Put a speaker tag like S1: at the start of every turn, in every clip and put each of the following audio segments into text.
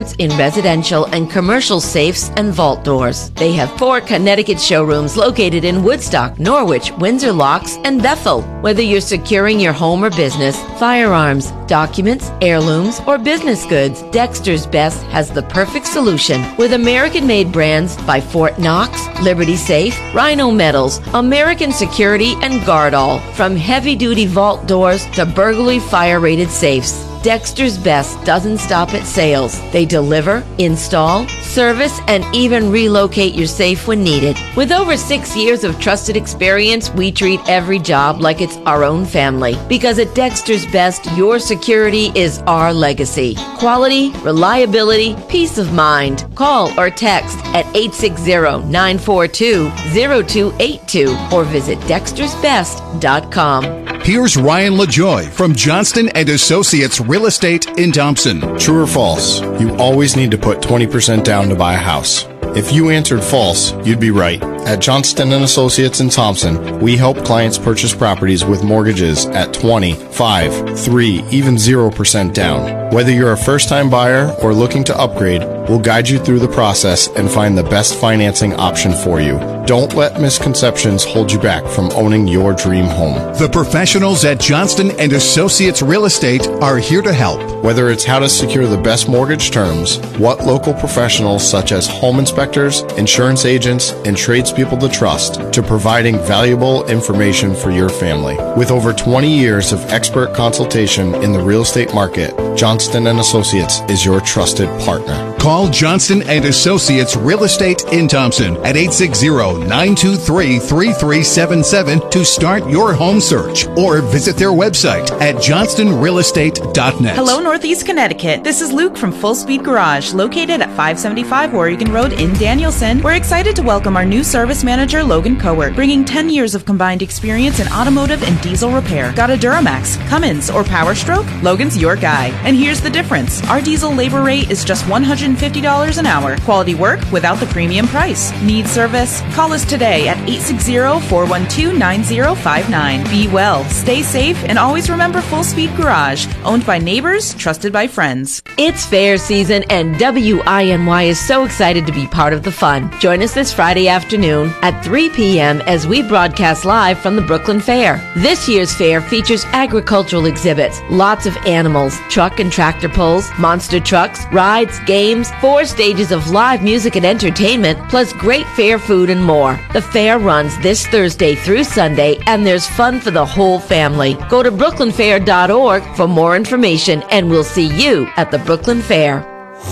S1: in residential and commercial safes and vault doors. They have 4 Connecticut showrooms located in Woodstock, Norwich, Windsor Locks, and Bethel. Whether you're securing your home or business, firearms, documents, heirlooms, or business goods, Dexter's Best has the perfect solution. With American-made brands by Fort Knox, Liberty Safe, Rhino Metals, American Security, and Guardall. From heavy-duty vault doors to burglary fire-rated safes, Dexter's Best doesn't stop at sales. They deliver, install, service, and even relocate your safe when needed. With over 6 years of trusted experience, we treat every job like it's our own family. Because at Dexter's Best, your security is our legacy. Quality, reliability, peace of mind. Call or text at 860-942-0282 or visit dextersbest.com.
S2: Here's Ryan LaJoy from Johnston & Associates Real Estate in Thompson.
S3: True or false? You always need to put 20% down to buy a house. If you answered false, you'd be right. At Johnston & Associates in Thompson, we help clients purchase properties with mortgages at 20, 5, 3, even 0% down. Whether you're a first-time buyer or looking to upgrade, we'll guide you through the process and find the best financing option for you. Don't let misconceptions hold you back from owning your dream home.
S2: The professionals at Johnston & Associates Real Estate are here to help.
S3: Whether it's how to secure the best mortgage terms, what local professionals such as home inspectors, insurance agents, and tradespeople to trust, to providing valuable information for your family. With over 20 years of expert consultation in the real estate market, Johnston & Associates is your trusted partner.
S2: Call Johnston & Associates Real Estate in Thompson at 860-923-3377 to start your home search or visit their website at johnstonrealestate.net.
S4: Hello, Northeast Connecticut. This is Luke from Full Speed Garage, located at 575 Oregon Road in Danielson. We're excited to welcome our new service manager, Logan Cowart, bringing 10 years of combined experience in automotive and diesel repair. Got a Duramax, Cummins, or Power Stroke? Logan's your guy. And here's the difference. Our diesel labor rate is just $150 an hour. Quality work without the premium price. Need service? Call us today at 860-412-9059. Be well, stay safe, and always remember Full Speed Garage. Owned by neighbors, trusted by friends.
S1: It's fair season, and WINY is so excited to be part of the fun. Join us this Friday afternoon at 3 p.m. as we broadcast live from the Brooklyn Fair. This year's fair features agricultural exhibits, lots of animals, truck and tractor pulls, monster trucks, rides, games, 4 stages of live music and entertainment, plus great fair food and more. The fair runs this Thursday through Sunday, and there's fun for the whole family. Go to brooklynfair.org for more information, and we'll see you at the Brooklyn Fair.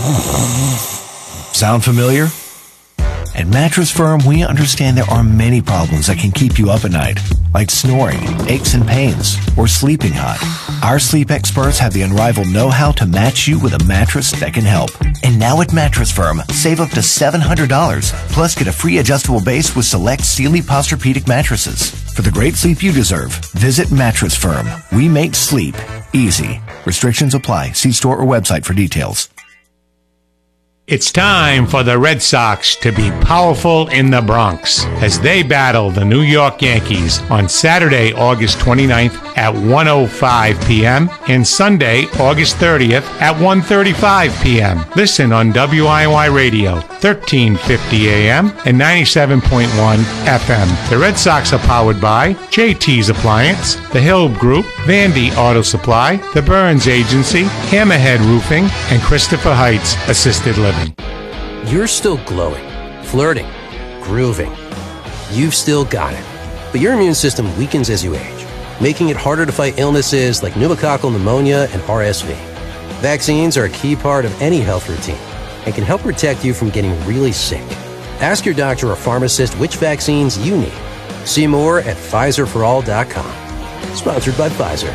S5: Sound familiar? At Mattress Firm, we understand there are many problems that can keep you up at night, like snoring, aches and pains, or sleeping hot. Our sleep experts have the unrivaled know-how to match you with a mattress that can help. And now at Mattress Firm, save up to $700, plus get a free adjustable base with select Sealy Posturepedic mattresses. For the great sleep you deserve, visit Mattress Firm. We make sleep easy. Restrictions apply. See store or website for details.
S6: It's time for the Red Sox to be powerful in the Bronx as they battle the New York Yankees on Saturday, August 29th at 1:05 p.m. and Sunday, August 30th at 1:35 p.m. Listen on WIY Radio, 1350 a.m. and 97.1 FM. The Red Sox are powered by JT's Appliance, the Hill Group, Vandy Auto Supply, the Burns Agency, Hammerhead Roofing, and Christopher Heights Assisted Living.
S7: You're still glowing, flirting, grooving. You've still got it. But your immune system weakens as you age, making it harder to fight illnesses like pneumococcal pneumonia and RSV. Vaccines are a key part of any health routine and can help protect you from getting really sick. Ask your doctor or pharmacist which vaccines you need. See more at PfizerForAll.com. Sponsored by Pfizer.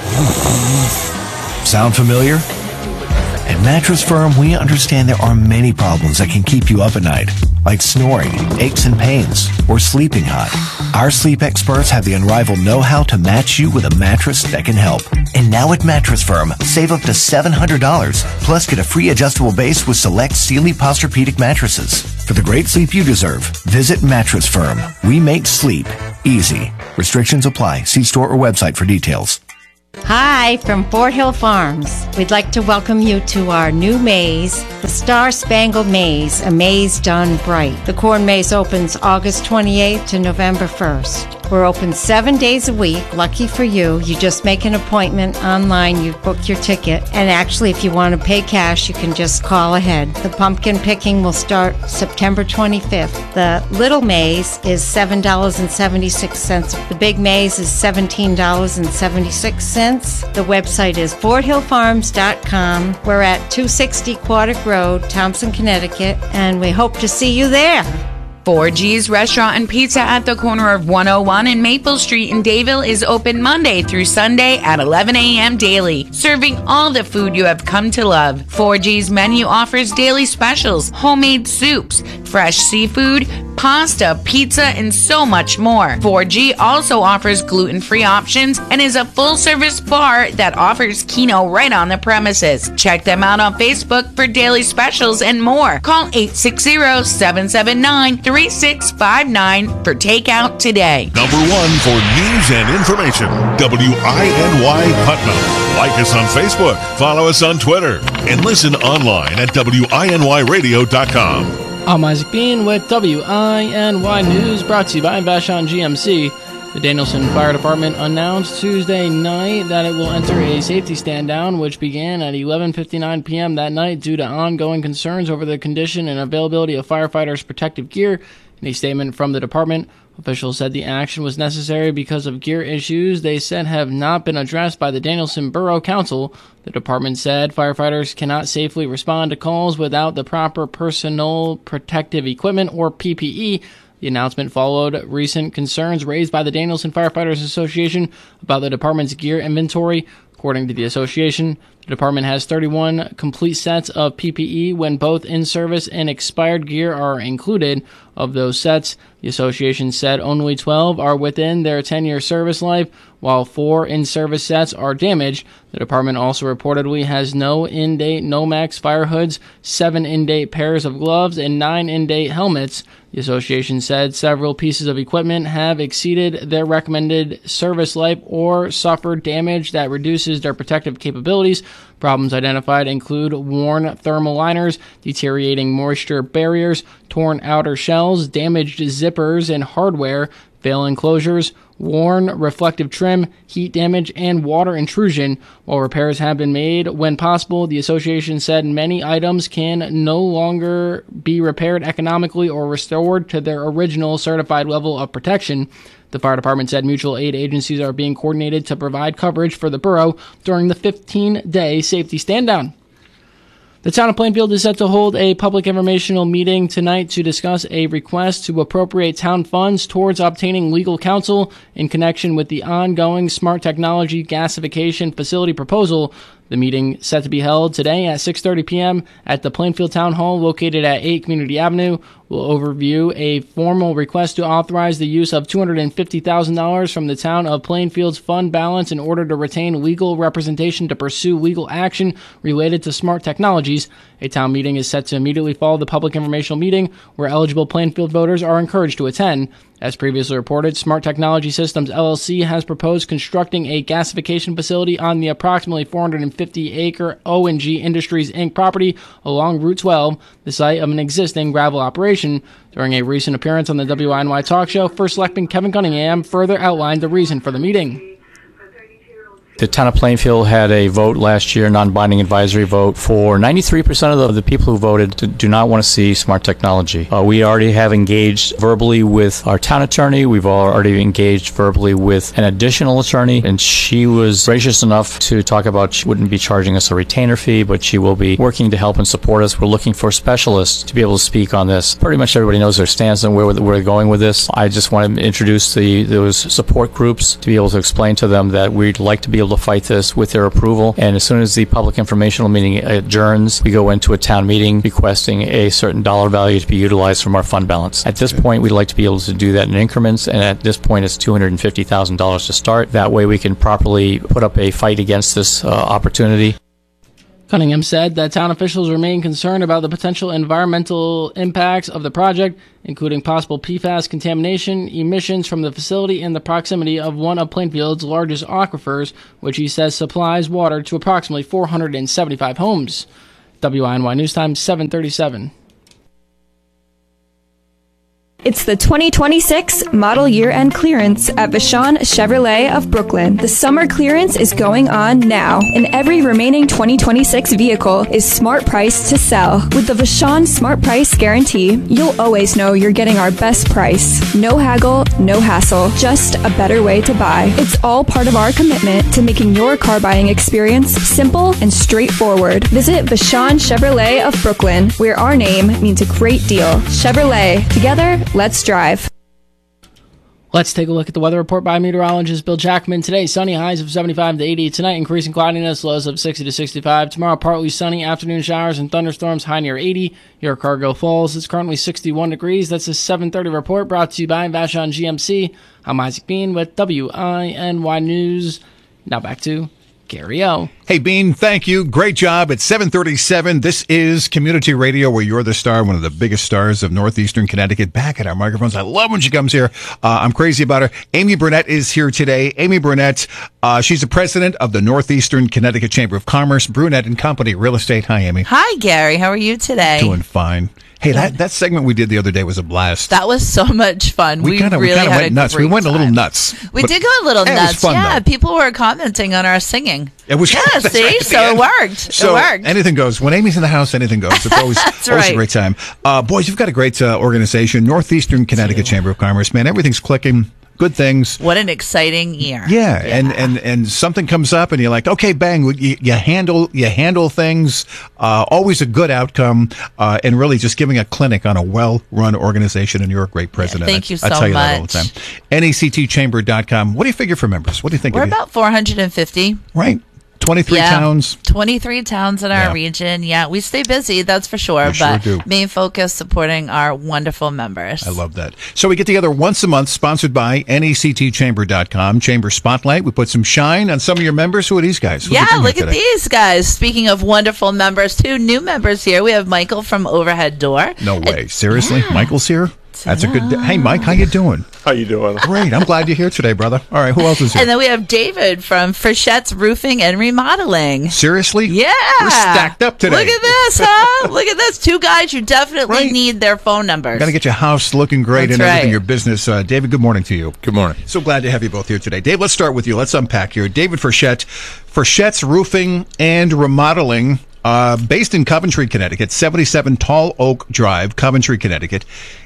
S5: Sound familiar? At Mattress Firm, we understand there are many problems that can keep you up at night, like snoring, aches and pains, or sleeping hot. Our sleep experts have the unrivaled know-how to match you with a mattress that can help. And now at Mattress Firm, save up to $700, plus get a free adjustable base with select Sealy Posturepedic mattresses. For the great sleep you deserve, visit Mattress Firm. We make sleep easy. Restrictions apply. See store or website for details.
S8: Hi, from Fort Hill Farms. We'd like to welcome you to our new maze, the Star Spangled Maze, a maze done bright. The corn maze opens August 28th to November 1st. We're open 7 days a week. Lucky for you, you just make an appointment online, you book your ticket, and actually if you want to pay cash, you can just call ahead. The pumpkin picking will start September 25th. The little maze is $7.76. The big maze is $17.76. The website is forthillfarms.com. We're at 260 Quaddick Road, Thompson, Connecticut, and we hope to see you there.
S9: 4G's Restaurant and Pizza at the corner of 101 and Maple Street in Dayville is open Monday through Sunday at 11 a.m. daily, serving all the food you have come to love. 4G's menu offers daily specials, homemade soups, fresh seafood, pasta, pizza, and so much more. 4G also offers gluten-free options and is a full-service bar that offers Keno right on the premises. Check them out on Facebook for daily specials and more. Call 860-779-3659 for takeout today.
S10: Number one for news and information, WINY Putnam. Like us on Facebook, follow us on Twitter, and listen online at WINYradio.com.
S11: I'm Isaac Bean with WINY News, brought to you by Vashon GMC. The Danielson Fire Department announced Tuesday night that it will enter a safety stand-down, which began at 11:59 p.m. that night due to ongoing concerns over the condition and availability of firefighters' protective gear. In a statement from the department, officials said the action was necessary because of gear issues they said have not been addressed by the Danielson Borough Council. The department said firefighters cannot safely respond to calls without the proper personal protective equipment, or PPE. The announcement followed recent concerns raised by the Danielson Firefighters Association about the department's gear inventory. According to the association, the department has 31 complete sets of PPE when both in-service and expired gear are included. Of those sets, the association said only 12 are within their 10-year service life, while 4 in-service sets are damaged. The department also reportedly has no in-date Nomex fire hoods, 7 in-date pairs of gloves, and 9 in-date helmets. The association said several pieces of equipment have exceeded their recommended service life or suffered damage that reduces their protective capabilities. Problems identified include worn thermal liners, deteriorating moisture barriers, torn outer shells, damaged zippers and hardware, failing closures, worn reflective trim, heat damage, and water intrusion. While repairs have been made when possible, the association said many items can no longer be repaired economically or restored to their original certified level of protection. The fire department said mutual aid agencies are being coordinated to provide coverage for the borough during the 15-day safety stand-down. The town of Plainfield is set to hold a public informational meeting tonight to discuss a request to appropriate town funds towards obtaining legal counsel in connection with the ongoing smart technology gasification facility proposal. The meeting set to be held today at 6:30 p.m. at the Plainfield Town Hall located at 8 Community Avenue. Will overview a formal request to authorize the use of $250,000 from the town of Plainfield's fund balance in order to retain legal representation to pursue legal action related to smart technologies. A town meeting is set to immediately follow the public informational meeting, where eligible Plainfield voters are encouraged to attend. As previously reported, Smart Technology Systems LLC has proposed constructing a gasification facility on the approximately 450-acre O&G Industries, Inc. property along Route 12, the site of an existing gravel operation. During a recent appearance on the WINY Talk Show, First Selectman Kevin Cunningham further outlined the reason for the meeting.
S12: The town of Plainfield had a vote last year, non-binding advisory vote, for 93% of the people who voted do not want to see smart technology. We already have engaged verbally with our town attorney. We've already engaged verbally with an additional attorney, and she was gracious enough to talk about she wouldn't be charging us a retainer fee, but she will be working to help and support us. We're looking for specialists to be able to speak on this. Pretty much everybody knows their stance and where we're going with this. I just want to introduce those support groups to be able to explain to them that we'd like to be able to fight this with their approval, and as soon as the public informational meeting adjourns, we go into a town meeting requesting a certain dollar value to be utilized from our fund balance. At this point, we'd like to be able to do that in increments, and at this point it's $250,000 to start. That way we can properly put up a fight against this opportunity.
S11: Cunningham said that town officials remain concerned about the potential environmental impacts of the project, including possible PFAS contamination, emissions from the facility, and the proximity of one of Plainfield's largest aquifers, which he says supplies water to approximately 475 homes. WINY News Time, 7:37.
S13: It's the 2026 model year-end clearance at Vashon Chevrolet of Brooklyn. The summer clearance is going on now, and every remaining 2026 vehicle is smart price to sell. With the Vashon Smart Price Guarantee, you'll always know you're getting our best price. No haggle, no hassle, just a better way to buy. It's all part of our commitment to making your car buying experience simple and straightforward. Visit Vashon Chevrolet of Brooklyn, where our name means a great deal. Chevrolet. Together, let's drive.
S11: Let's take a look at the weather report by meteorologist Bill Jackman. Today, sunny, highs of 75 to 80. Tonight, increasing cloudiness, lows of 60 to 65. Tomorrow, partly sunny, afternoon showers and thunderstorms, high near 80. Here at Cargill Falls, it's currently 61 degrees. That's a 7:30 report brought to you by Vashon GMC. I'm Isaac Bean with WINY News. Now back to Gary O.
S2: Hey, Bean, thank you. Great job. It's 7:37. This is Community Radio, where you're the star, one of the biggest stars of Northeastern Connecticut, back at our microphones. I love when she comes here. I'm crazy about her. Amy Burnett is here today. Amy Burnett, she's the president of the Northeastern Connecticut Chamber of Commerce, Burnett and Company Real Estate. Hi, Amy.
S14: Hi, Gary. How are you today?
S2: Doing fine. Hey, that segment we did the other day was a blast.
S14: That was so much fun.
S2: We kind of went nuts. We went a little nuts.
S14: We did go a little nuts.
S2: It was fun,
S14: yeah,
S2: though.
S14: People were commenting on our singing.
S2: It was
S14: see,
S2: right,
S14: so it worked.
S2: So
S14: it worked.
S2: Anything goes. When Amy's in the house, anything goes. It's always, always a great time. Boys, you've got a great organization, Northeastern Connecticut Chamber of Commerce. Man, everything's clicking. Good things.
S14: What an exciting year.
S2: Yeah. And something comes up and you're like, okay, bang, you handle things, always a good outcome, and really just giving a clinic on a well-run organization, and you're a great president.
S14: Thank you so
S2: I tell you
S14: much.
S2: that all the time. NECTchamber.com. What do you figure for members? What do you think?
S14: We're about 450.
S2: Right. 23 towns.
S14: 23 towns in our region. Yeah, we stay busy, that's for sure. But
S2: do.
S14: main focus supporting our wonderful members.
S2: I love that. So we get together once a month, sponsored by NECTchamber.com. Chamber Spotlight. We put some shine on some of your members. Who are these guys?
S14: Yeah, look at these guys. Speaking of wonderful members, 2 new members here. We have Michael from Overhead Door.
S2: No way. Seriously? Yeah. Michael's here? That's a good day. Hey, Mike, how you doing?
S15: How you doing?
S2: Great. I'm glad you're here today, brother. All right, who else is here?
S14: And then we have David from Frichette's Roofing and Remodeling.
S2: Seriously?
S14: Yeah.
S2: We're stacked up today.
S14: Look at this, huh? Look at this. 2 guys you definitely need their phone numbers.
S2: Got to get your house looking great and everything, your business. David, good morning to you.
S15: Good morning.
S2: So glad to have you both here today. Dave, let's start with you. Let's unpack here. David Frichette, Frichette's Roofing and Remodeling. Based in Coventry, Connecticut, 77 Tall Oak Drive, Coventry, Connecticut,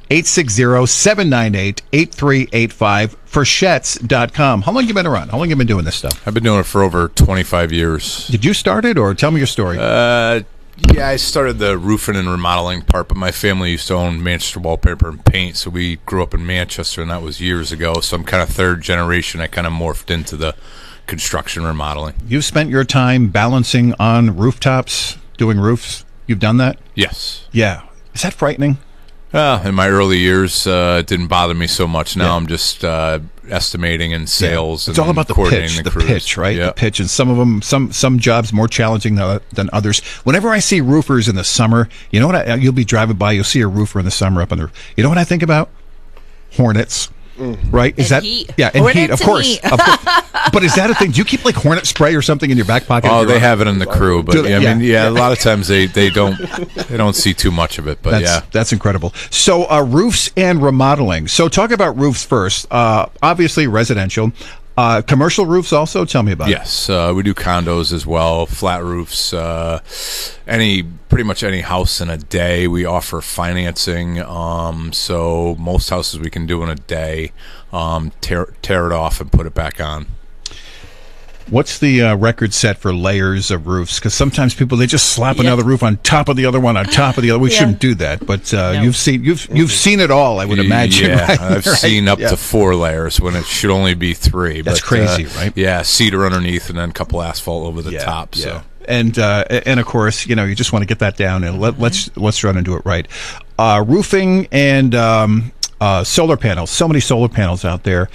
S2: 860-798-8385, Frichette's.com. How long have you been around? How long have you been doing this stuff?
S15: I've been doing it for over 25 years.
S2: Did you start it, or tell me your story?
S15: Yeah, I started the roofing and remodeling part, but my family used to own Manchester Wallpaper and Paint, so we grew up in Manchester, and that was years ago. So I'm kind of third generation. I kind of morphed into the construction remodeling.
S2: You've spent your time balancing on rooftops, doing roofs. You've done that?
S15: Yes.
S2: Yeah. Is that frightening?
S15: In my early years, it didn't bother me so much. Now I'm just estimating and sales.
S2: It's
S15: and
S2: all about the pitch, right?
S15: Yep.
S2: The pitch, and some of them, some jobs more challenging than others. Whenever I see roofers in the summer, you know what? You'll be driving by, you'll see a roofer in the summer up on the roof. You know what I think about? Hornets. Right? Is that
S14: heat?
S2: Yeah, and
S14: Hornets
S2: heat, of course. But is that a thing? Do you keep like hornet spray or something in your back pocket?
S15: Oh, they have it in the crew, but I mean, a lot of times they don't see too much of it. But
S2: that's incredible. So roofs and remodeling. So talk about roofs first. Obviously residential. Commercial roofs also? Tell me about it.
S15: Yes, we do condos as well, flat roofs, pretty much any house in a day. We offer financing, so most houses we can do in a day, tear it off and put it back on.
S2: What's the record set for layers of roofs? Because sometimes people, they just slap another roof on top of the other one on top of the other. We shouldn't do that, but you've seen it all, I would imagine.
S15: Yeah,
S2: right?
S15: I've seen up to 4 layers when it should only be 3.
S2: That's crazy, right?
S15: Yeah, cedar underneath and then a couple asphalt over the top.
S2: Yeah.
S15: So.
S2: And of course, you just want to get that down, and let's run and do it right. Roofing and solar panels. So many solar panels out there.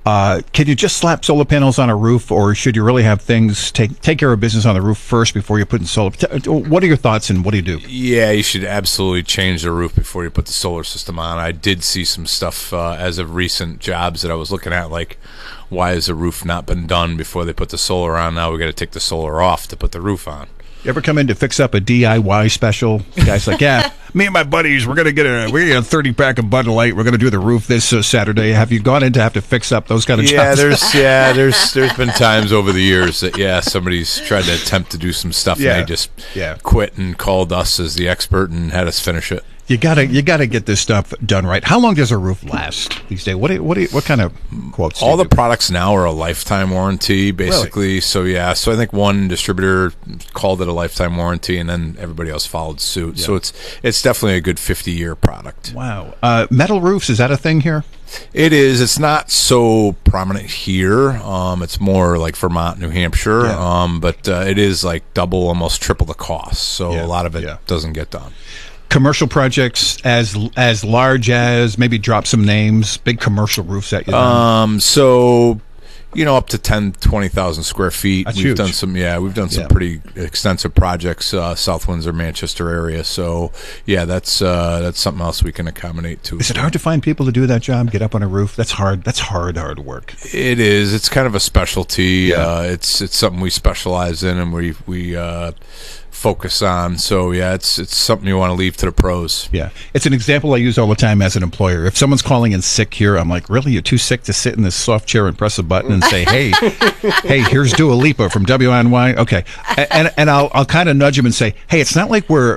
S2: Can you just slap solar panels on a roof, or should you really have things take care of business on the roof first before you put in solar? What are your thoughts, and what do you do?
S15: Yeah, you should absolutely change the roof before you put the solar system on. I did see some stuff as of recent jobs that I was looking at, like, why has the roof not been done before they put the solar on? Now we got to take the solar off to put the roof on.
S2: You ever come in to fix up a DIY special? The guy's like, yeah, me and my buddies, we're gonna get a 30-pack of Bud Light. We're gonna do the roof this Saturday. Have you gone in to have to fix up those kind of jobs?
S15: There's been times over the years that somebody's tried to attempt to do some stuff and they just quit and called us as the expert and had us finish it.
S2: You gotta get this stuff done right. How long does a roof last these days? What kind of quotes?
S15: All the products now are a lifetime warranty, basically. Really? So I think one distributor called it a lifetime warranty, and then everybody else followed suit. Yeah. So it's definitely a good 50-year product.
S2: Wow. Metal roofs, is that a thing here?
S15: It is. It's not so prominent here. It's more like Vermont, New Hampshire. Yeah. But it is like double, almost triple the cost. So a lot of it doesn't get done.
S2: Commercial projects as large as, maybe drop some names, big commercial roofs that you done?
S15: So, up to 20,000 square feet.
S2: That's
S15: we've
S2: huge.
S15: done some pretty extensive projects, South Windsor, Manchester area. So that's something else we can accommodate too.
S2: Is it hard to find people to do that job? Get up on a roof? That's hard. That's hard work.
S15: It is. It's kind of a specialty. Yeah. It's something we specialize in, and we focus on. So it's something you want to leave to the pros.
S2: Yeah, it's an example I use all the time as an employer. If someone's calling in sick here, I'm like, really, you're too sick to sit in this soft chair and press a button and say, hey, here's Dua Lipa from WNY. Okay, and I'll kind of nudge him and say, hey, it's not like we're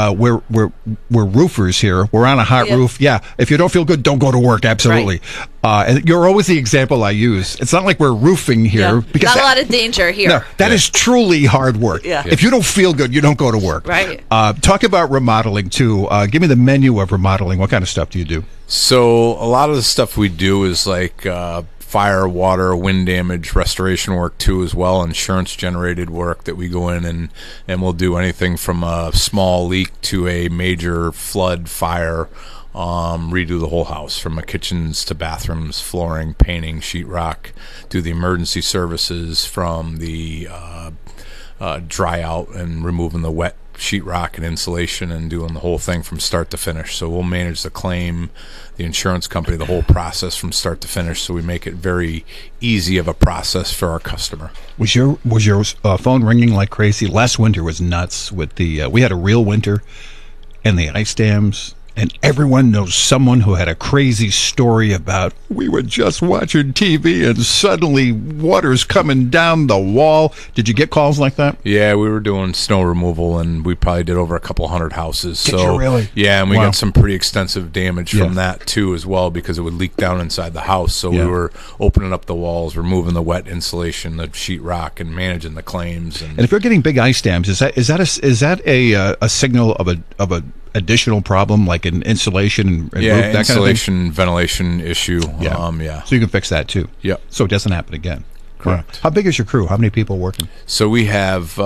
S2: roofers here. We're on a hot roof. Yeah, if you don't feel good, don't go to work. Absolutely. Right. And you're always the example I use. It's not like we're roofing here. Because
S14: not a lot of danger here.
S2: No, that is truly hard work.
S14: Yeah.
S2: If you don't feel good, you don't go to work.
S14: Right.
S2: Talk about remodeling, too. Give me the menu of remodeling. What kind of stuff do you do?
S15: So a lot of the stuff we do is like fire, water, wind damage, restoration work, too, as well, insurance-generated work that we go in and we'll do anything from a small leak to a major flood, fire, redo the whole house from kitchens to bathrooms, flooring, painting, sheetrock, do the emergency services from the dry out and removing the wet sheetrock and insulation and doing the whole thing from start to finish. So we'll manage the claim, the insurance company, the whole process from start to finish. So we make it very easy of a process for our customer.
S2: Was your phone ringing like crazy? Last winter was nuts with we had a real winter and the ice dams. And everyone knows someone who had a crazy story about, we were just watching TV and suddenly water's coming down the wall. Did you get calls like that?
S15: Yeah, we were doing snow removal, and we probably did over a couple hundred houses.
S2: Did you really?
S15: Yeah, and we got some pretty extensive damage from that, too, as well, because it would leak down inside the house. So we were opening up the walls, removing the wet insulation, the sheetrock, and managing the claims.
S2: And if you're getting big ice dams, is that a signal of a additional problem, like an insulation and roof, that
S15: insulation,
S2: kind of thing?
S15: Ventilation issue.
S2: So you can fix that too.
S15: Yeah.
S2: So it doesn't happen again.
S15: Correct.
S2: Wow. How big is your crew? How many people working?
S15: So we have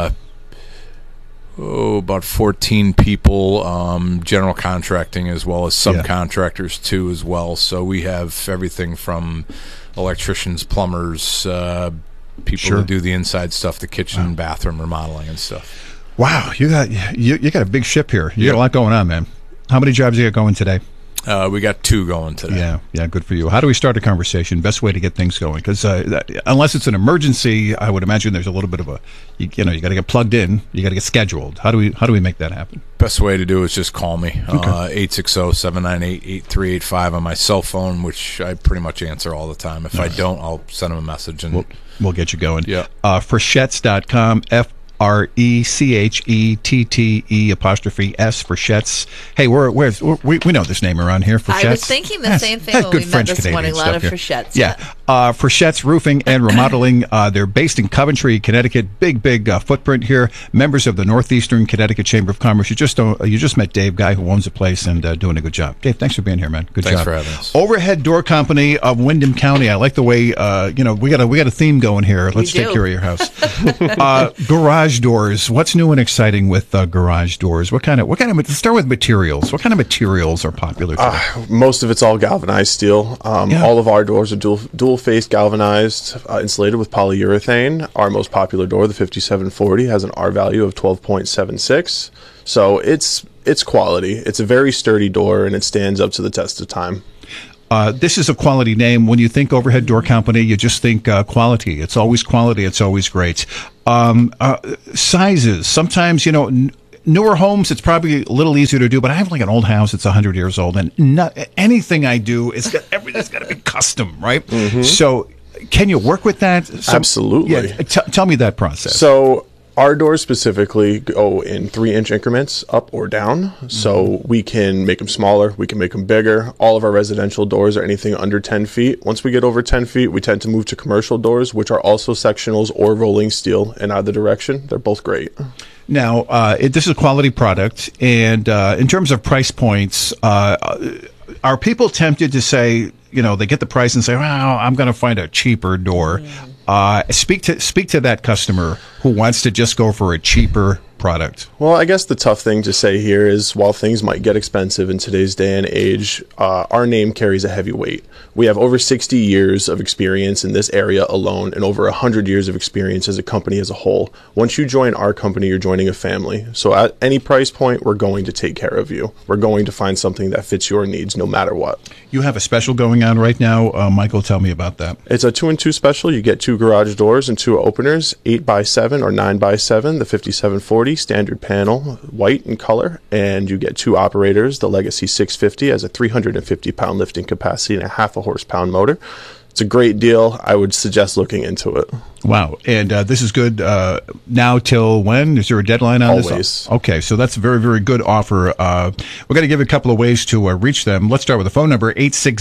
S15: about 14 people, general contracting as well as subcontractors too as well. So we have everything from electricians, plumbers, people who do the inside stuff, the kitchen, bathroom remodeling and stuff.
S2: Wow, you got a big ship here. You got a lot going on, man. How many jobs you got going today?
S15: We got 2 going today.
S2: Yeah, good for you. How do we start a conversation? Best way to get things going? Because unless it's an emergency, I would imagine there's a little bit of you got to get plugged in. You got to get scheduled. How do we make that happen?
S15: Best way to do is just call me. 860-798-8385 on my cell phone, which I pretty much answer all the time. If I don't, I'll send them a message and
S2: we'll get you going.
S15: Yeah.
S2: Frechette.com. RECHETTE''S Frechette's. Hey, we know this name around here. Frechette's.
S14: I was thinking the same thing when we met this morning. A lot of Frechette's.
S2: Yeah. Frechette's Roofing and Remodeling. They're based in Coventry, Connecticut. Big footprint here. Members of the Northeastern Connecticut Chamber of Commerce. You just met Dave, guy who owns the place and doing a good job. Dave, thanks for being here, man. Good job.
S15: Thanks for having us.
S2: Overhead Door Company of Windham County. I like the way we got a theme going here. Let's take care of your house. Garage garage doors. What's new and exciting with garage doors? What kind of? Let's start with materials. What kind of materials are popular today?
S16: Most of it's all galvanized steel. All of our doors are dual-faced galvanized, insulated with polyurethane. Our most popular door, the 5740, has an R value of 12.76. So it's quality. It's a very sturdy door, and it stands up to the test of time.
S2: This is a quality name. When you think Overhead Door Company, you just think quality. It's always quality. It's always great. Sizes. Sometimes, newer homes, it's probably a little easier to do, but I have like an old house that's 100 years old, and anything I do, everything's got to be custom, right? Mm-hmm. So can you work with that?
S16: Absolutely.
S2: Yeah, tell me that process.
S16: So our doors specifically go in 3-inch increments up or down. So we can make them smaller. We can make them bigger. All of our residential doors are anything under 10 feet. Once we get over 10 feet, we tend to move to commercial doors, which are also sectionals or rolling steel in either direction. They're both great.
S2: Now, this is a quality product. And in terms of price points, are people tempted to say, they get the price and say, well, I'm going to find a cheaper door? Speak to that customer who wants to just go for a cheaper product.
S16: Well, I guess the tough thing to say here is while things might get expensive in today's day and age, our name carries a heavy weight. We have over 60 years of experience in this area alone and over 100 years of experience as a company as a whole. Once you join our company, you're joining a family. So at any price point, we're going to take care of you. We're going to find something that fits your needs no matter what.
S2: You have a special going on right now. Michael, tell me about that.
S16: It's a 2-in-2 special. You get 2 garage doors and 2 openers, 8x7 or 9x7, the 5740 standard panel, white in color, and you get 2 operators. The Legacy 650 has a 350-pound lifting capacity and a half a horsepower motor. It's a great deal. I would suggest looking into it.
S2: Wow. And this is good now till when? Is there a deadline on
S16: Always.
S2: this? Okay. So that's a very, very good offer. We're going to give you a couple of ways to reach them. Let's start with the phone number,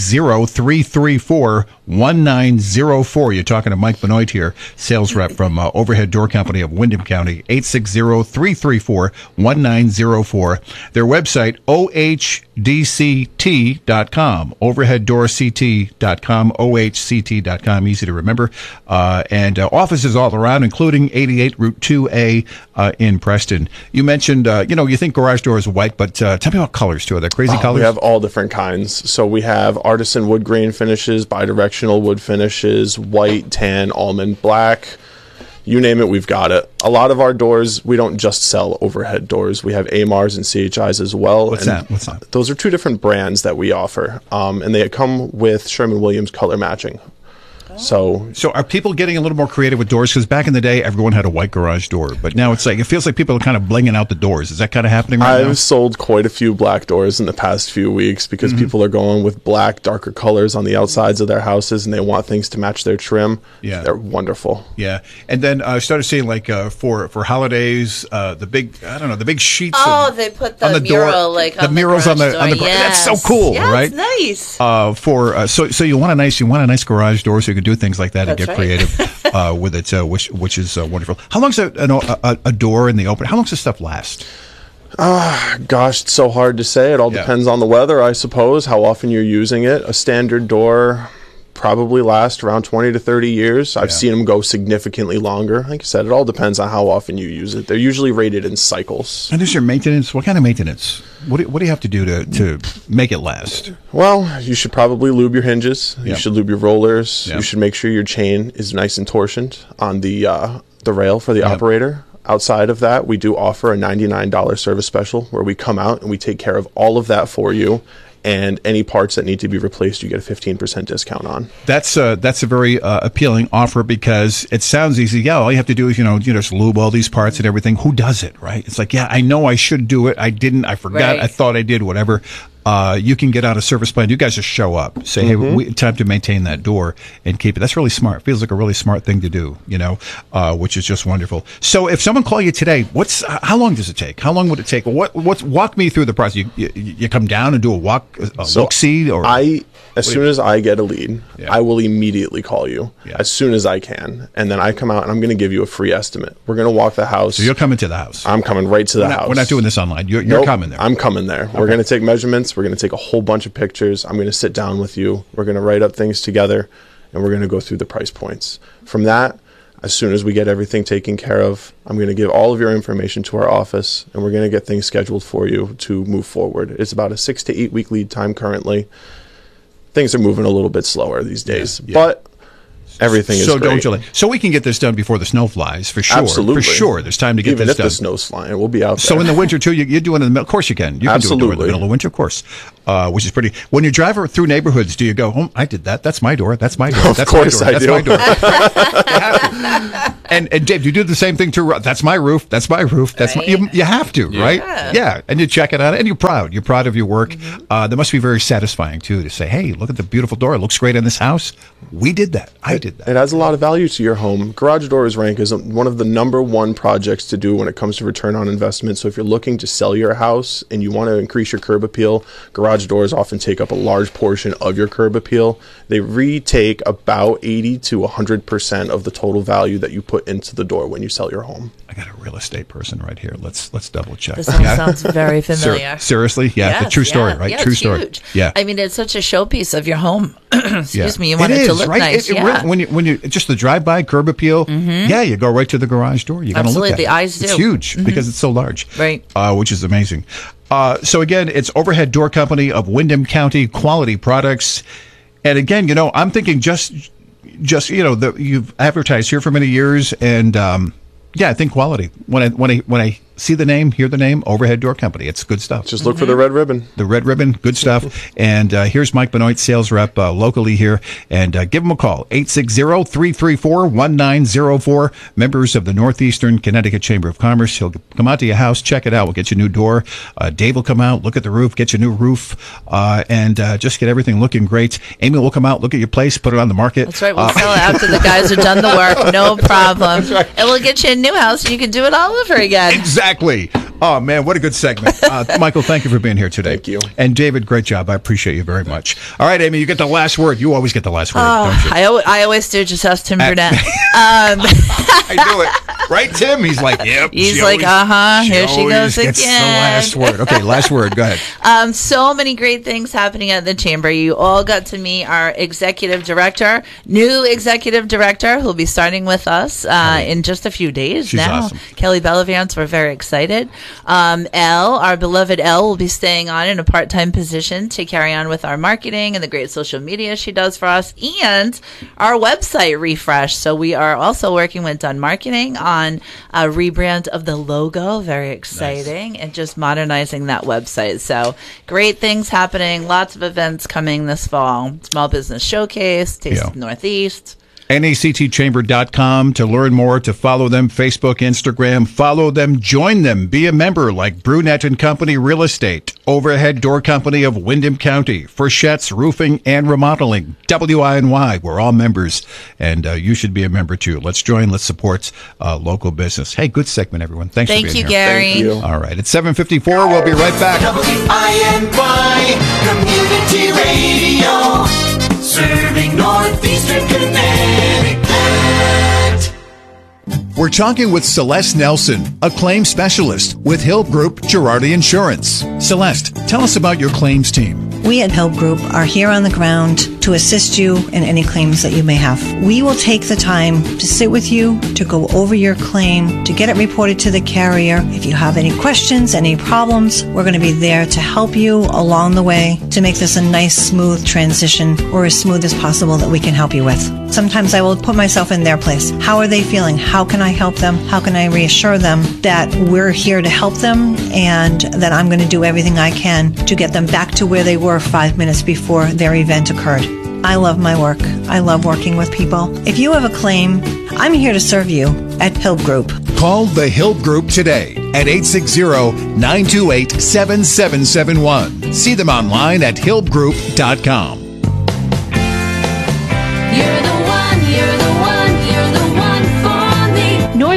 S2: 860-334-1904. You're talking to Mike Benoit here, sales rep from Overhead Door Company of Windham County, 860-334-1904. Their website, ohdct.com, overheaddoorct.com, ohct.com, easy to remember. And offices all around, including 88 Route 2A in Preston. You mentioned, you think garage door is white, but tell me about colors, too. Are there crazy colors?
S16: We have all different kinds. So we have artisan wood grain finishes, bidirectional wood finishes, white, tan, almond, black. You name it, we've got it. A lot of our doors, we don't just sell overhead doors. We have AMARs and CHIs as well.
S2: What's that?
S16: Those are 2 different brands that we offer. And they come with Sherwin-Williams color matching. So
S2: are people getting a little more creative with doors? Because back in the day, everyone had a white garage door, but now it feels like people are kind of blinging out the doors. Is that kind of happening right now?
S16: I've sold quite a few black doors in the past few weeks because people are going with black, darker colors on the outsides of their houses, and they want things to match their trim.
S2: Yeah,
S16: they're wonderful.
S2: Yeah, and then I started seeing for holidays, the big sheets.
S14: They put the
S2: mural
S14: door,
S2: the murals on the
S14: yes.
S2: That's so cool,
S14: yeah,
S2: right?
S14: It's
S2: nice. So you want a nice garage door so you can do things like that.
S14: That's
S2: and get
S14: right.
S2: creative with it, which is wonderful. How long's a door in the open? How long does this stuff last?
S16: Gosh, it's so hard to say. It all depends on the weather, I suppose, how often you're using it. A standard door probably lasts around 20 to 30 years. I've seen them go significantly longer. Like I said, it all depends on how often you use it. They're usually rated in cycles.
S2: And is your maintenance? What kind of maintenance? What do you have to do to make it last?
S16: Well, you should probably lube your hinges. You should lube your rollers.
S2: Yep.
S16: You should make sure your chain is nice and torsioned on the rail for the operator. Outside of that, we do offer a $99 service special where we come out and we take care of all of that for you. And any parts that need to be replaced, you get a 15% discount on.
S2: That's a very appealing offer because it sounds easy. Yeah, all you have to do is just lube all these parts and everything. Who does it, right? It's like, I know I should do it. I didn't. I forgot. Right. I thought I did. Whatever. You can get on a service plan. You guys just show up, say, hey, time to maintain that door and keep it. That's really smart. Feels like a really smart thing to do, which is just wonderful. So if someone called you today, how long does it take? How long would it take? Walk me through the process. You come down and do a look-see? Or
S16: as soon as I get a lead, I will immediately call you as soon as I can. And then I come out and I'm going to give you a free estimate. We're going to walk the house.
S2: So you're coming to the house?
S16: I'm coming right to the house.
S2: We're not doing this online. You're coming there.
S16: I'm coming there. Okay. We're going to take measurements. We're going to take a whole bunch of pictures. I'm going to sit down with you. We're going to write up things together, and we're going to go through the price points. From that, As soon as we get everything taken care of, I'm going to give all of your information to our office, and we're going to get things scheduled for you to move forward. It's about a 6 to 8 week lead time currently. Things are moving a little bit slower these days, but everything is
S2: so
S16: great.
S2: Don't you? So we can get this done before the snow flies, for sure.
S16: Absolutely.
S2: For sure. There's time to get
S16: Even
S2: this
S16: if
S2: done.
S16: the snow's flying, we'll be out there.
S2: So in the winter, too, you do it in the middle. Of course you can. You can do it in the middle of winter, of course, which is pretty. When you drive through neighborhoods, do you go, oh, I did that. That's my door. That's my door.
S16: Of course I do.
S2: That's my door. And Dave, you do the same thing too. That's my roof. That's my roof. That's my, you have to, right? Yeah. And you check it out, and you're proud. You're proud of your work. That must be very satisfying, too, to say, hey, look at the beautiful door. It looks great in this house. We did that. I did that.
S16: It adds a lot of value to your home. Garage doors rank as one of the #1 projects to do when it comes to return on investment. So if you're looking to sell your house and you want to increase your curb appeal, garage doors often take up a large portion of your curb appeal. They retake about 80 to 100% of the total value that you put into the door when you sell your home.
S2: I got a real estate person right here. Let's double check.
S14: This all sounds very familiar.
S2: Seriously? Yeah, the true story, right?
S14: Yeah,
S2: True
S14: it's
S2: story.
S14: huge.
S2: Yeah.
S14: I mean, it's such a showpiece of your home. Excuse me. You want
S2: it
S14: to
S2: is,
S14: look
S2: right?
S14: nice.
S2: Really, when you just the drive-by curb appeal, yeah, you go right to the garage door. You got to look
S14: Absolutely,
S2: at
S14: the
S2: it.
S14: eyes do.
S2: It's huge because it's so large,
S14: right?
S2: Which is amazing. So again, it's Overhead Door Company of Windham County, quality products. And again, I'm thinking just you've advertised here for many years, and I think quality. When I see the name, hear the name, Overhead Door Company, it's good stuff.
S16: Just look for the red ribbon.
S2: The red ribbon, good stuff. And here's Mike Benoit, sales rep locally here, and give him a call, 860-334-1904. Members of the Northeastern Connecticut Chamber of Commerce. He'll come out to your house, check it out. We'll get you a new door. Dave will come out, look at the roof, get you a new roof, and just get everything looking great. Amy will come out, look at your place, put it on the market.
S14: That's right. We'll sell it after the guys have done the work. No problem. That's right. And we'll get you a new house, and you can do it all over again.
S2: Exactly. Oh, man, what a good segment. Michael, thank you for being here today.
S16: Thank you.
S2: And David, great job. I appreciate you very much. All right, Amy, you get the last word. You always get the last word, don't you?
S14: I always do. Just ask Tim Burnett.
S2: I do it. Right, Tim? He's like, yep.
S14: He's like, here she goes again.
S2: Gets the last word. Okay, last word. Go ahead.
S14: So many great things happening at the Chamber. You all got to meet our executive director, new executive director, who'll be starting with us in just a few days.
S2: She's
S14: now.
S2: awesome.
S14: Kelly Bellavance, we're very excited. Elle, our beloved Elle, will be staying on in a part-time position to carry on with our marketing and the great social media she does for us, and our website refresh. So we are also working with Dunn Marketing on a rebrand of the logo. Very exciting. Nice. And just modernizing that website. So great things happening. Lots of events coming this fall. Small Business Showcase, Taste of Northeast.
S2: NACTchamber.com to learn more, to follow them, Facebook, Instagram, follow them, join them, be a member like Brunette & Company Real Estate, Overhead Door Company of Windham County, Frichette's Roofing and Remodeling, WINY, we're all members, and you should be a member too. Let's join, let's support local business. Hey, good segment, everyone. Thanks for being here.
S14: Gary.
S16: Thank you.
S2: All right, it's 7:54. We'll be right back.
S17: WINY Community Radio, serving Northeastern Connecticut.
S2: We're talking with Celeste Nelson, a claims specialist with Hill Group Girardi Insurance. Celeste, tell us about your claims team.
S18: We at Hill Group are here on the ground to assist you in any claims that you may have. We will take the time to sit with you, to go over your claim, to get it reported to the carrier. If you have any questions, any problems, we're going to be there to help you along the way to make this a nice, smooth transition, or as smooth as possible that we can help you with. Sometimes I will put myself in their place. How are they feeling? How can I help them? How can I reassure them that we're here to help them and that I'm going to do everything I can to get them back to where they were 5 minutes before their event occurred? I love my work. I love working with people. If you have a claim, I'm here to serve you at Hill Group.
S2: Call the Hill Group today at 860-928-7771. See them online at hillgroup.com.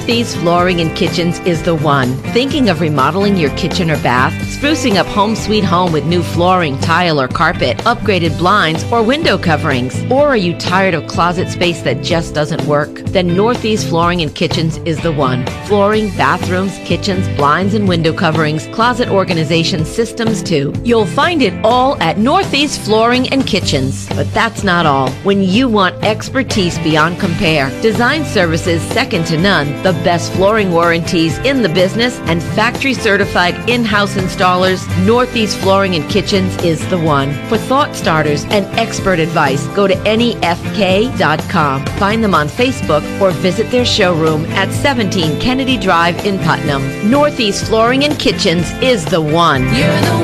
S1: Northeast Flooring and Kitchens is the one. Thinking of remodeling your kitchen or bath? Sprucing up home sweet home with new flooring, tile, or carpet, upgraded blinds, or window coverings? Or are you tired of closet space that just doesn't work? Then Northeast Flooring and Kitchens is the one. Flooring, bathrooms, kitchens, blinds and window coverings, closet organization systems too. You'll find it all at Northeast Flooring and Kitchens. But that's not all. When you want expertise beyond compare, design services second to none, the best flooring warranties in the business, and factory certified in-house installers, Northeast Flooring and Kitchens is the one. For thought starters and expert advice, go to NEFK.com. Find them on Facebook or visit their showroom at 17 Kennedy Drive in Putnam. Northeast Flooring and Kitchens is the one.